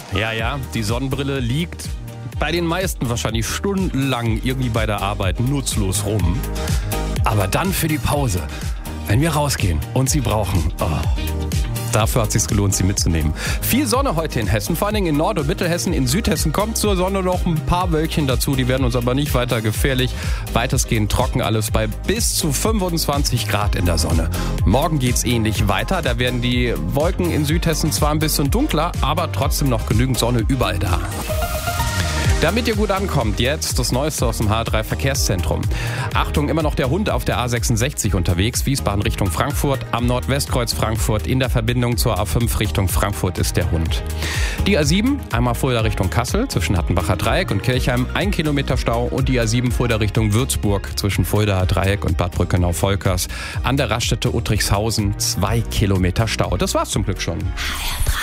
Ja, die Sonnenbrille liegt bei den meisten wahrscheinlich stundenlang irgendwie bei der Arbeit nutzlos rum. Aber dann für die Pause, wenn wir rausgehen und sie brauchen, dafür hat es sich gelohnt, sie mitzunehmen. Viel Sonne heute in Hessen, vor allen Dingen in Nord- und Mittelhessen. In Südhessen kommt zur Sonne noch ein paar Wölkchen dazu. Die werden uns aber nicht weiter gefährlich. Weitestgehend trocken alles bei bis zu 25 Grad in der Sonne. Morgen geht's ähnlich weiter. Da werden die Wolken in Südhessen zwar ein bisschen dunkler, aber trotzdem noch genügend Sonne überall da. Damit ihr gut ankommt, jetzt das Neueste aus dem H3 Verkehrszentrum. Achtung, immer noch der Hund auf der A66 unterwegs, Wiesbaden Richtung Frankfurt, am Nordwestkreuz Frankfurt, in der Verbindung zur A5 Richtung Frankfurt ist der Hund. Die A7, einmal Fulda Richtung Kassel, zwischen Hattenbacher Dreieck und Kirchheim, 1 Kilometer Stau, und die A7 Fulda Richtung Würzburg, zwischen Fuldaer Dreieck und Bad Brückenau-Volkers, an der Raststätte Uttrichshausen, 2 Kilometer Stau. Das war's zum Glück schon.